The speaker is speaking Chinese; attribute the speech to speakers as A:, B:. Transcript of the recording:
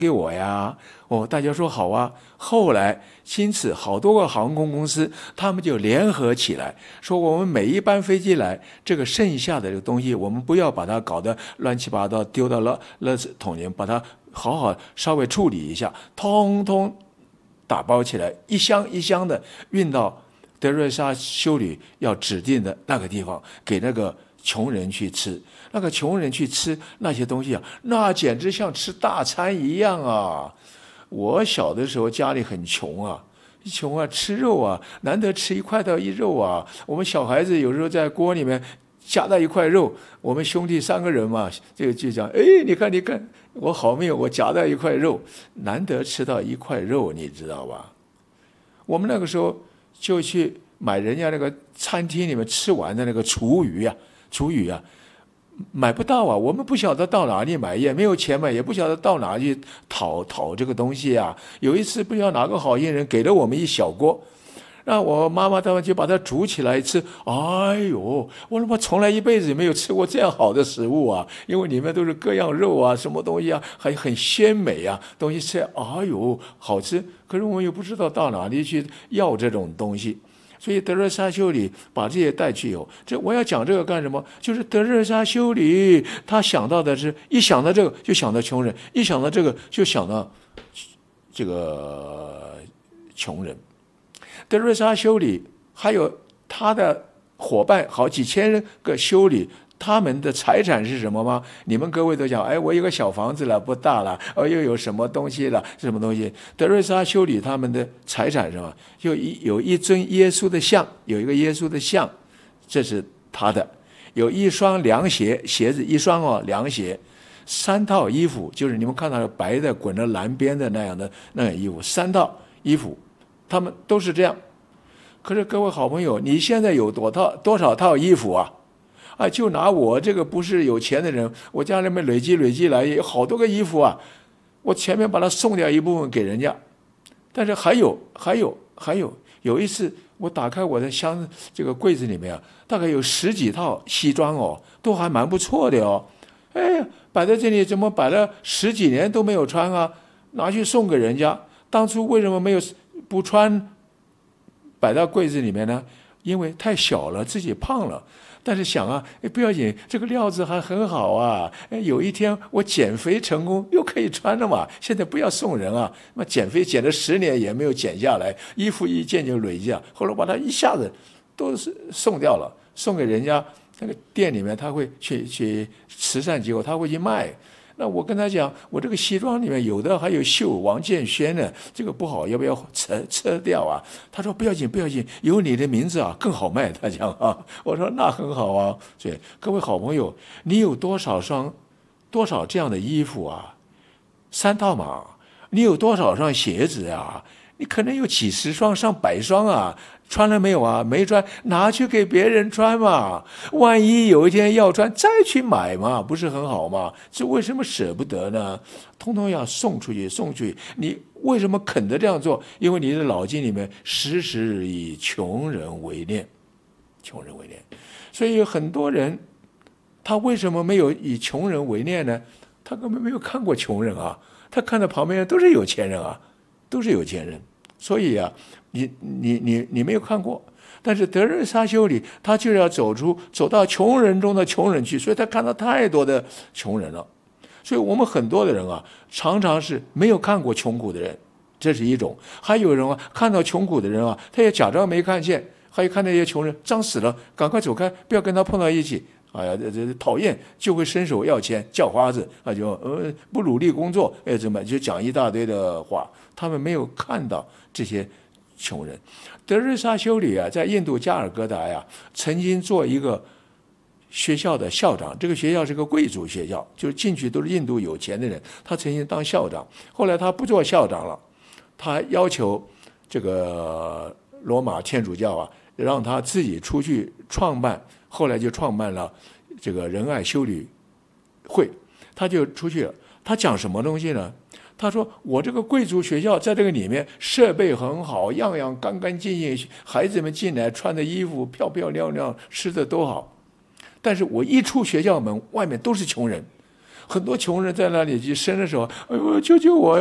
A: 给我呀。大家说好啊。后来因此好多个航空公司他们就联合起来说，我们每一班飞机来，这个剩下的这个东西我们不要把它搞得乱七八糟，丢到垃圾桶里，把它好好稍微处理一下，通通打包起来，一箱一箱的运到德瑞莎修女要指定的那个地方，给那个穷人去吃。那个穷人去吃那些东西啊，那简直像吃大餐一样啊。我小的时候家里很穷啊，吃肉啊，难得吃1块到1肉啊。我们小孩子有时候在锅里面夹到1块肉，我们兄弟3个人嘛，就讲，哎，你看我好命，我夹到1块肉，难得吃到1块肉，你知道吧？我们那个时候就去买人家那个餐厅里面吃完的那个厨余啊，买不到啊，我们不晓得到哪里买，也没有钱买，也不晓得到哪里讨这个东西啊。有一次不知道哪个好心人给了我们一小锅，让我妈妈他们就把它煮起来吃。哎呦，我他妈从来一辈子也没有吃过这样好的食物啊！因为里面都是各样肉啊，什么东西啊，还很鲜美啊，东西吃，哎呦，好吃。可是我们又不知道到哪里去要这种东西。所以德瑞莎修女把这些带去以后，我要讲这个干什么？就是德瑞莎修女她想到的是，一想到这个就想到穷人，一想到这个就想到这个穷人。德瑞莎修女还有她的伙伴好几千个修女，他们的财产是什么吗？你们各位都讲，哎，我有个小房子了，不大了，又有什么东西了？什么东西？德瑞莎修女他们的财产是什么？有一尊耶稣的像，有一个耶稣的像，这是他的。有一双凉鞋，鞋子一双哦，凉鞋，3套衣服，就是你们看到的白的滚着蓝边的那样衣服，3套衣服，他们都是这样。可是各位好朋友，你现在有多少套衣服啊？就拿我这个不是有钱的人，我家里面累积来有好多个衣服啊，我前面把它送掉一部分给人家。但是还有一次我打开我的这个柜子里面啊，大概有10几套西装哦，都还蛮不错的哦。哎，摆在这里怎么摆了10几年都没有穿啊？拿去送给人家。当初为什么没有不穿摆到柜子里面呢？因为太小了，自己胖了。但是想啊，不要紧，这个料子还很好啊。有一天我减肥成功，又可以穿了嘛。现在不要送人啊，那减肥减了10年也没有减下来，衣服一件就累积啊。后来把它一下子都是送掉了，送给人家那个店里面，他会去慈善机构，他会去卖。那我跟他讲，我这个西装里面有的还有绣王建轩呢，这个不好，要不要撤掉啊？他说不要紧，有你的名字啊更好卖。他讲啊，我说那很好啊。所以各位好朋友，你有多少这样的衣服啊？3套嘛。你有多少双鞋子啊？你可能有几10双上100双啊。穿了没有啊？没穿，拿去给别人穿嘛。万一有一天要穿，再去买嘛，不是很好吗？这为什么舍不得呢？通通要送出去。你为什么肯得这样做？因为你的脑筋里面时时以穷人为念。所以有很多人，他为什么没有以穷人为念呢？他根本没有看过穷人啊，他看到旁边都是有钱人啊，所以啊，你没有看过，但是德瑞莎修女她就要走到穷人中的穷人去，所以她看到太多的穷人了。所以我们很多的人啊，常常是没有看过穷苦的人，这是一种。还有人啊，看到穷苦的人啊，他也假装没看见，还有看那些穷人脏死了，赶快走开，不要跟他碰到一起。哎呀，这讨厌，就会伸手要钱，叫花子，就不努力工作，怎么就讲一大堆的话。他们没有看到这些穷人。德瑞莎修女啊，在印度加尔各答呀，曾经做一个学校的校长。这个学校是个贵族学校，就是进去都是印度有钱的人。他曾经当校长，后来他不做校长了，他要求这个罗马天主教啊，让他自己出去创办。后来就创办了这个仁爱修女会，他就出去了。他讲什么东西呢？他说我这个贵族学校在这个里面设备很好，样样干干净净，孩子们进来穿的衣服漂漂亮亮，吃的都好。但是我一出学校门，外面都是穷人。 很多穷人在那里去生的时候，哎呦，救救我！